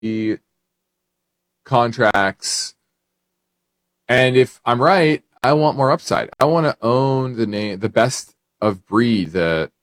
contracts. And if I'm right, I want more upside. I want to own the best of breed, the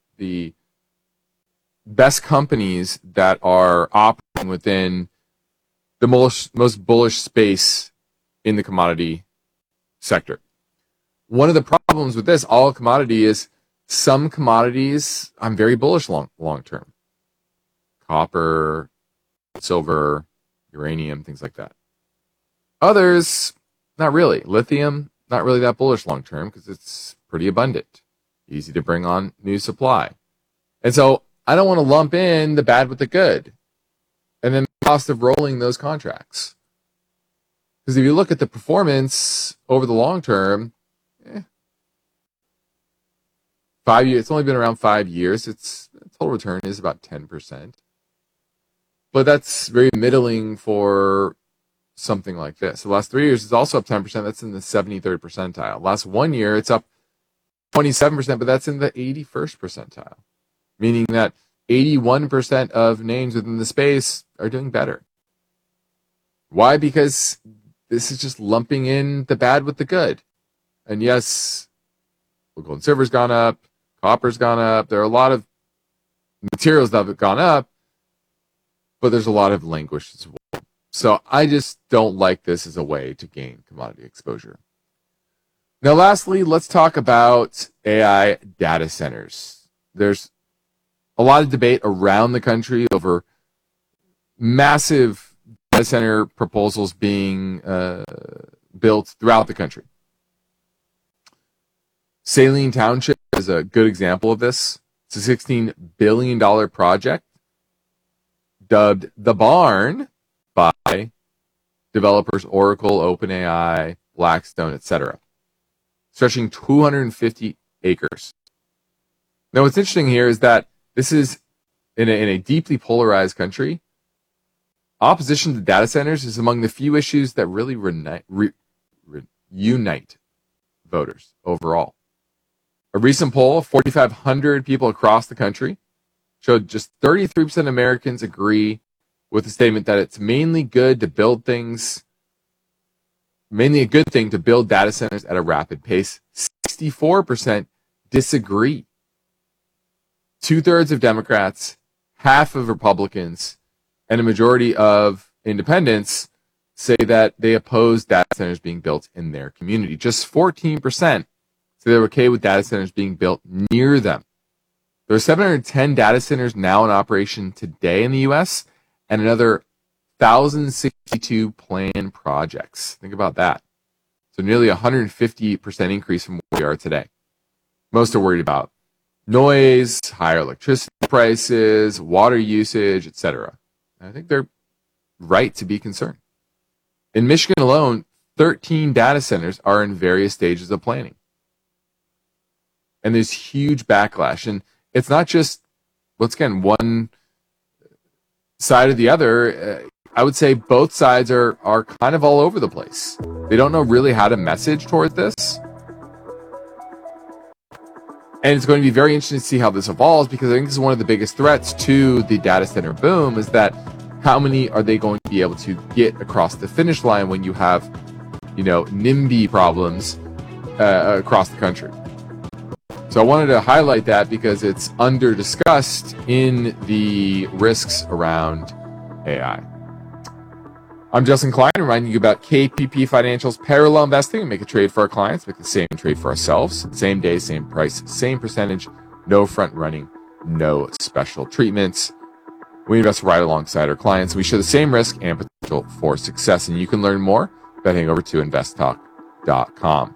best companies that are operating within the most bullish space in the commodity sector. One of the problems with this, all commodity, is some commodities I'm very bullish long term. Copper, silver, uranium, things like that. Others, not really. Lithium, not really that bullish long term because it's pretty abundant. Easy to bring on new supply. And so I don't want to lump in the bad with the good. And then the cost of rolling those contracts. Because if you look at the performance over the long term, 5 years, it's only been around 5 years. Its total return is about 10%. But that's very middling for something like this. The last 3 years is also up 10%. That's in the 73rd percentile. Last 1 year, it's up 27%, but that's in the 81st percentile. Meaning that 81% of names within the space are doing better. Why? Because this is just lumping in the bad with the good. And yes, gold and silver's gone up, copper's gone up. There are a lot of materials that have gone up, but there's a lot of languished as well. So I just don't like this as a way to gain commodity exposure. Now, lastly, let's talk about AI data centers. There's a lot of debate around the country over massive data center proposals being built throughout the country. Saline Township is a good example of this. It's a $16 billion project dubbed The Barn by developers Oracle, OpenAI, Blackstone, etc., stretching 250 acres. Now, what's interesting here is that this is in a deeply polarized country. Opposition to data centers is among the few issues that really unite voters overall. A recent poll of 4,500 people across the country showed just 33% of Americans agree with the statement that it's mainly a good thing to build data centers at a rapid pace. 64% disagree. 2/3 of Democrats, half of Republicans, and a majority of independents say that they oppose data centers being built in their community. Just 14% say they're okay with data centers being built near them. There are 710 data centers now in operation today in the U.S., and another 1,062 planned projects. Think about that. So nearly 150% increase from where we are today. Most are worried about noise, higher electricity prices, water usage, etc. I think they're right to be concerned. In Michigan alone, 13 data centers are in various stages of planning. And there's huge backlash. And it's not just, once again, one side or the other. I would say both sides are kind of all over the place. They don't know really how to message toward this. And it's going to be very interesting to see how this evolves, because I think this is one of the biggest threats to the data center boom, is that how many are they going to be able to get across the finish line when you have, NIMBY problems across the country. So I wanted to highlight that because it's under discussed in the risks around AI. I'm Justin Klein, reminding you about KPP Financial's parallel investing. We make a trade for our clients, make the same trade for ourselves. Same day, same price, same percentage, no front running, no special treatments. We invest right alongside our clients. We share the same risk and potential for success. And you can learn more by heading over to investtalk.com.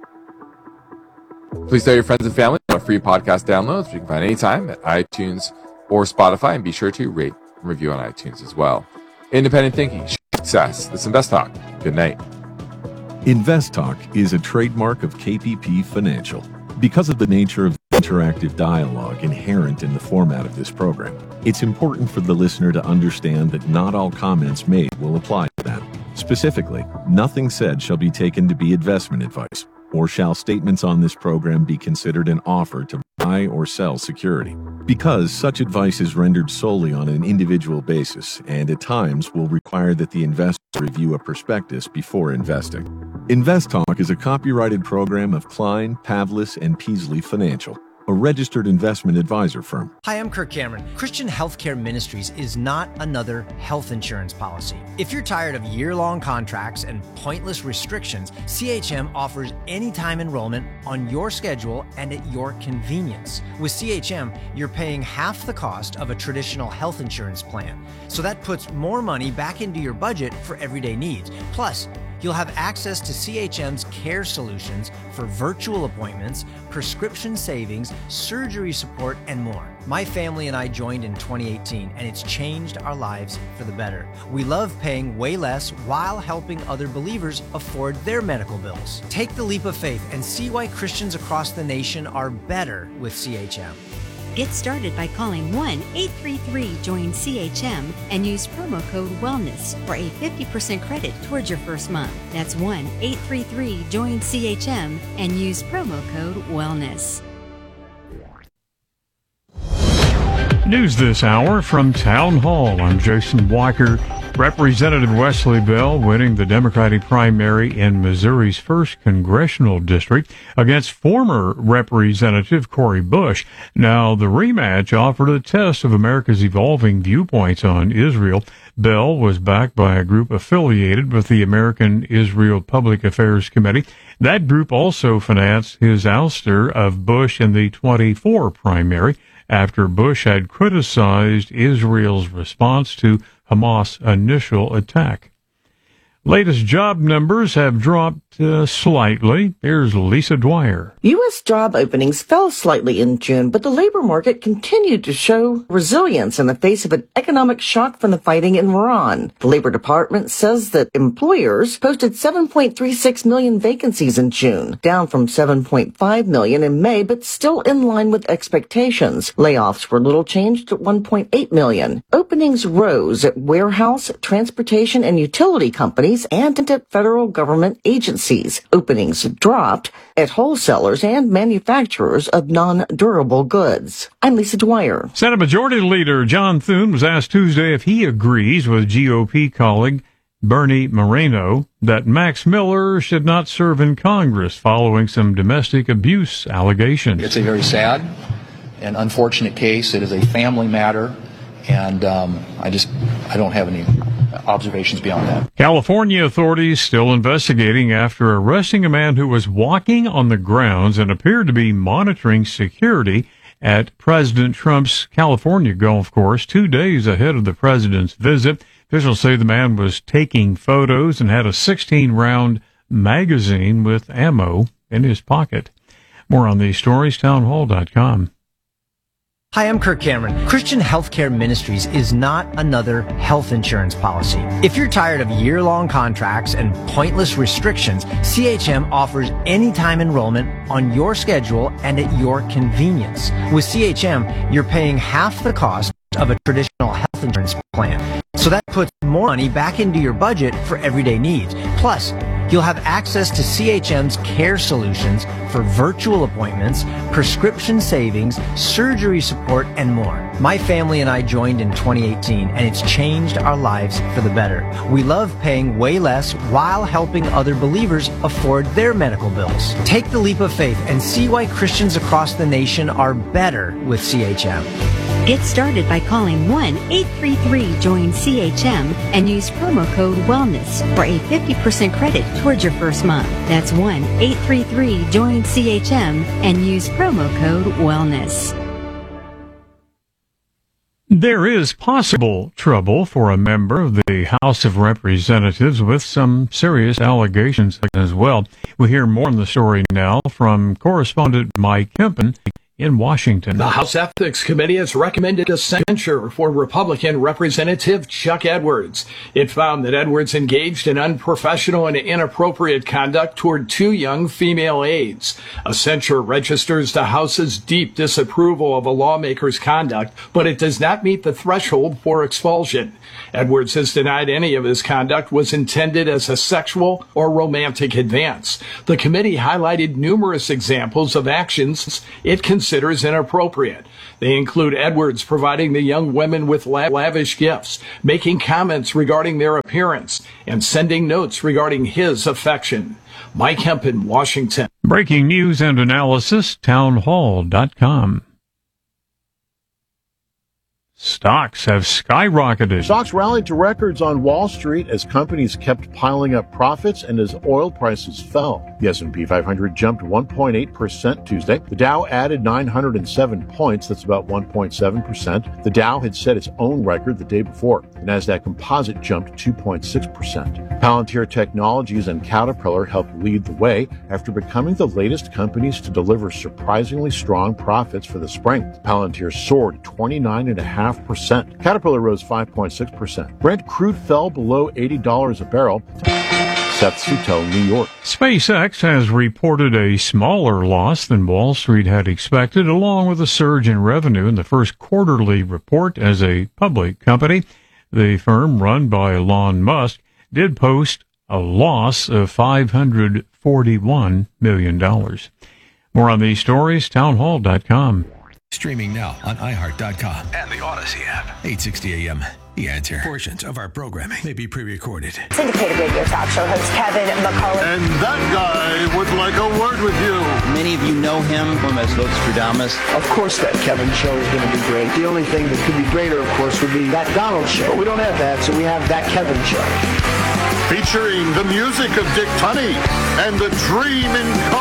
Please tell your friends and family about free podcast downloads, which you can find anytime at iTunes or Spotify, and be sure to rate and review on iTunes as well. Independent thinking, success. This is Invest Talk. Good night. Invest Talk is a trademark of KPP Financial. Because of the nature of the interactive dialogue inherent in the format of this program, it's important for the listener to understand that not all comments made will apply to them. Specifically, nothing said shall be taken to be investment advice, or shall statements on this program be considered an offer to buy buy or sell security. Because such advice is rendered solely on an individual basis and at times will require that the investor review a prospectus before investing. InvestTalk is a copyrighted program of Klein, Pavlis, and Peasley Financial, a registered investment advisor firm. Hi, I'm Kirk Cameron. Christian Healthcare Ministries is not another health insurance policy. If you're tired of year-long contracts and pointless restrictions, CHM offers anytime enrollment on your schedule and at your convenience. With CHM, you're paying half the cost of a traditional health insurance plan. So that puts more money back into your budget for everyday needs. Plus, you'll have access to CHM's care solutions for virtual appointments, prescription savings, surgery support, and more. My family and I joined in 2018, and it's changed our lives for the better. We love paying way less while helping other believers afford their medical bills. Take the leap of faith and see why Christians across the nation are better with CHM. Get started by calling 1-833-JOIN-CHM and use promo code WELLNESS for a 50% credit towards your first month. That's 1-833-JOIN-CHM and use promo code WELLNESS. News this hour from Town Hall. I'm Jason Walker. Representative Wesley Bell winning the Democratic primary in Missouri's 1st congressional district against former Representative Cori Bush. Now, the rematch offered a test of America's evolving viewpoints on Israel. Bell was backed by a group affiliated with the American Israel Public Affairs Committee. That group also financed his ouster of Bush in the 24 primary after Bush had criticized Israel's response to Hamas' initial attack. Latest job numbers have dropped slightly. Here's Lisa Dwyer. U.S. job openings fell slightly in June, but the labor market continued to show resilience in the face of an economic shock from the fighting in Iran. The Labor Department says that employers posted 7.36 million vacancies in June, down from 7.5 million in May, but still in line with expectations. Layoffs were little changed at 1.8 million. Openings rose at warehouse, transportation, and utility companies and at federal government agencies. Openings dropped at wholesalers and manufacturers of non-durable goods. I'm Lisa Dwyer. Senate Majority Leader John Thune was asked Tuesday if he agrees with GOP colleague Bernie Moreno that Max Miller should not serve in Congress following some domestic abuse allegations. It's a very sad and unfortunate case. It is a family matter, and I don't have any observations beyond that. California authorities still investigating after arresting a man who was walking on the grounds and appeared to be monitoring security at President Trump's California golf course 2 days ahead of the president's visit. Officials say the man was taking photos and had a 16-round magazine with ammo in his pocket. More on these stories, townhall.com. Hi, I'm Kirk Cameron. Christian Healthcare Ministries is not another health insurance policy. If you're tired of year-long contracts and pointless restrictions, CHM offers anytime enrollment on your schedule and at your convenience. With CHM, you're paying half the cost of a traditional health insurance plan. So that puts more money back into your budget for everyday needs. Plus, you'll have access to CHM's care solutions for virtual appointments, prescription savings, surgery support, and more. My family and I joined in 2018, and it's changed our lives for the better. We love paying way less while helping other believers afford their medical bills. Take the leap of faith and see why Christians across the nation are better with CHM. Get started by calling 1-833-JOIN-CHM and use promo code WELLNESS for a 50% credit towards your first month. That's 1-833-JOIN-CHM and use promo code WELLNESS. There is possible trouble for a member of the House of Representatives with some serious allegations as well. We hear more on the story now from correspondent Mike Kempen in Washington. The House Ethics Committee has recommended a censure for Republican Representative Chuck Edwards. It found that Edwards engaged in unprofessional and inappropriate conduct toward 2 young female aides. A censure registers the House's deep disapproval of a lawmaker's conduct, but it does not meet the threshold for expulsion. Edwards has denied any of his conduct was intended as a sexual or romantic advance. The committee highlighted numerous examples of actions it considers considers inappropriate. They include Edwards providing the young women with lavish gifts, making comments regarding their appearance, and sending notes regarding his affection. Mike Hempen, Washington. Breaking news and analysis, townhall.com. Stocks have skyrocketed. Stocks rallied to records on Wall Street as companies kept piling up profits and as oil prices fell. The S&P 500 jumped 1.8% Tuesday. The Dow added 907 points. That's about 1.7%. The Dow had set its own record the day before. The Nasdaq Composite jumped 2.6%. Palantir Technologies and Caterpillar helped lead the way after becoming the latest companies to deliver surprisingly strong profits for the spring. Palantir soared 29.5%. Caterpillar rose 5.6%. Brent crude fell below $80 a barrel. Seth Sutel, New York. SpaceX has reported a smaller loss than Wall Street had expected, along with a surge in revenue in the first quarterly report as a public company. The firm, run by Elon Musk, did post a loss of $541 million. More on these stories, townhall.com. Streaming now on iHeart.com and the Odyssey app. 8:60 a.m. The Answer. Portions of our programming may be pre-recorded. Syndicated radio talk show host Kevin McCullough. And that guy would like a word with you. Many of you know him as Nostradamus. Of course that Kevin show is going to be great. The only thing that could be greater, of course, would be that Donald show. But we don't have that, so we have that Kevin show. Featuring the music of Dick Tunney and the Dream in